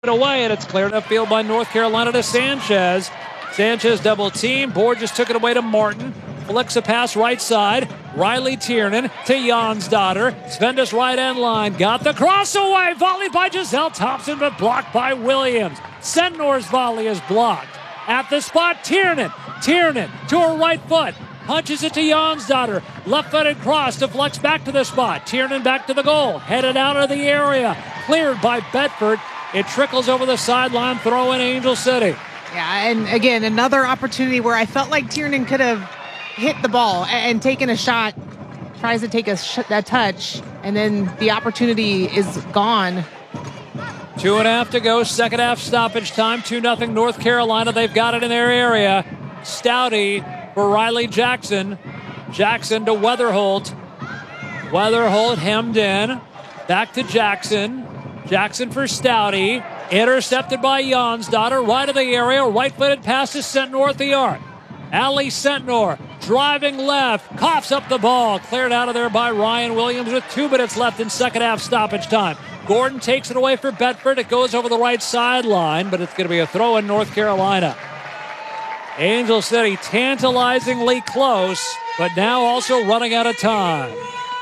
away, and it's cleared upfield by North Carolina to Sanchez. Sanchez double team. Borges took it away to Martin. Flicks a pass right side. Riley Tiernan to Jonsdottir. Svendas right end line. Got the cross away. Volley by Giselle Thompson, but blocked by Williams. Sentnor's volley is blocked. At the spot, Tiernan. Tiernan to her right foot. Punches it to Jonsdottir. Left-footed cross deflects back to the spot. Tiernan back to the goal. Headed out of the area. Cleared by Bedford. It trickles over the sideline. Throw in Angel City. Yeah, and again, another opportunity where I felt like Tiernan could have hit the ball and taken a shot. Tries to take a touch, and then the opportunity is gone. 2.5 to go. Second half stoppage time. 2-0 North Carolina. They've got it in their area. Stouty for Riley Jackson. Jackson to Weatherholt. Weatherholt hemmed in. Back to Jackson. Jackson for Stouty. Intercepted by Jonsdottir. Right of the area. Right-footed pass to Sentnor at the arc. Ali Sentnor driving left. Coughs up the ball. Cleared out of there by Ryan Williams with 2 minutes left in second half stoppage time. Gordon takes it away for Bedford. It goes over the right sideline, but it's going to be a throw in North Carolina. Angel City tantalizingly close, but now also running out of time.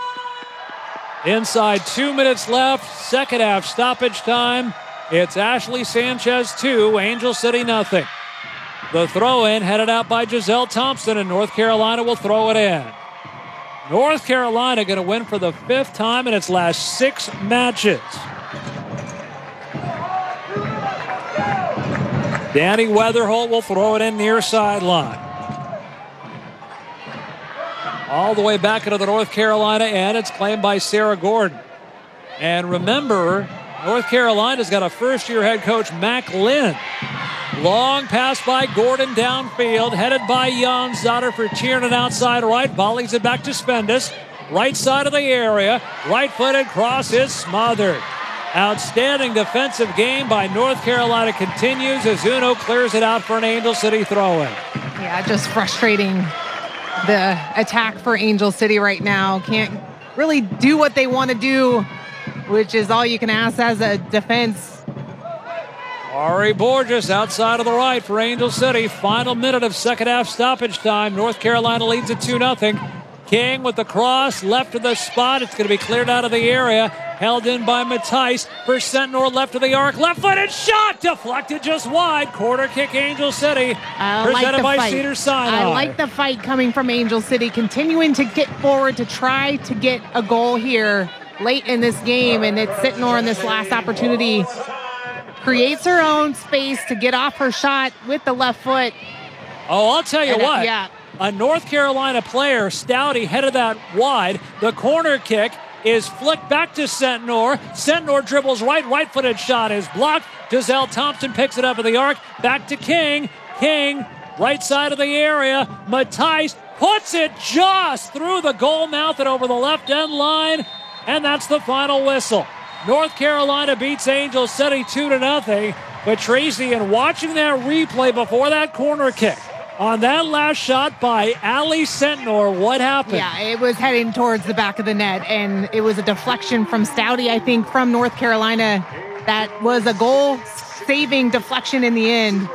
Inside 2 minutes left, second half stoppage time. It's Ashley Sanchez 2, Angel City nothing. The throw-in headed out by Giselle Thompson, and North Carolina will throw it in. North Carolina going to win for the 5th time in its last 6 matches. Danny Weatherholt will throw it in near sideline. All the way back into the North Carolina end. It's claimed by Sarah Gordon. And remember, North Carolina's got a first-year head coach, Mac Lynn. Long pass by Gordon downfield, headed by Jonsdottir for Tiernan outside right. Volleys it back to Svendas. Right side of the area. Right-footed cross is smothered. Outstanding defensive game by North Carolina continues as Uno clears it out for an Angel City throw-in. Yeah, just frustrating the attack for Angel City right now. Can't really do what they want to do, which is all you can ask as a defense. Ari Borges outside of the right for Angel City. Final minute of second half stoppage time. North Carolina leads it 2-0. King with the cross, left of the spot. It's going to be cleared out of the area. Held in by Matthijs for Sentnor, left of the arc. Left-footed shot, deflected just wide. Corner kick, Angel City. Presented by Cedars-Sinai. I like the fight coming from Angel City, continuing to get forward to try to get a goal here late in this game. And it's Sentnor in this last opportunity. Creates her own space to get off her shot with the left foot. Oh, I'll tell you what. Yeah. A North Carolina player, Stouty, headed that wide. The corner kick is flicked back to Sentnor. Sentnor dribbles right-footed shot is blocked. Giselle Thompson picks it up at the arc. Back to King. King, right side of the area. Matthijs puts it just through the goal mouth and over the left end line. And that's the final whistle. North Carolina beats Angel City 2-0. But Tracy, in watching that replay before that corner kick, on that last shot by Ali Sentnor, what happened? Yeah, it was heading towards the back of the net, and it was a deflection from Stouty, I think, from North Carolina. That was a goal-saving deflection in the end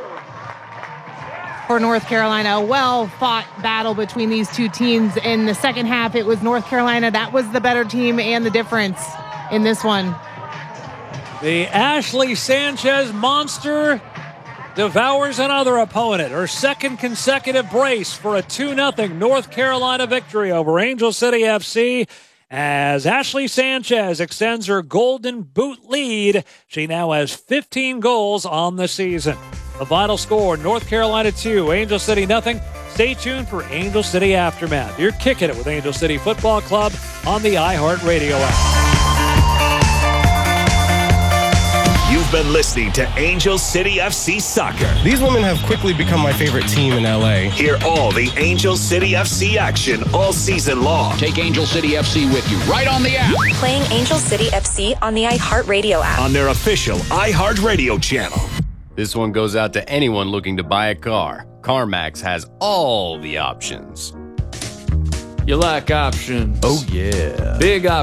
for North Carolina. A well-fought battle between these two teams. In the second half, it was North Carolina that was the better team and the difference in this one. The Ashley Sanchez monster devours another opponent. Her second consecutive brace for a 2-0 North Carolina victory over Angel City FC as Ashley Sanchez extends her Golden Boot lead. She now has 15 goals on the season. The final score, North Carolina 2, Angel City nothing. Stay tuned for Angel City Aftermath. You're kicking it with Angel City Football Club on the iHeartRadio app. You've been listening to Angel City FC Soccer. These women have quickly become my favorite team in LA. Hear all the Angel City FC action all season long. Take Angel City FC with you right on the app. Playing Angel City FC on the iHeartRadio app. On their official iHeartRadio channel. This one goes out to anyone looking to buy a car. CarMax has all the options. You like options? Oh, yeah. Big options.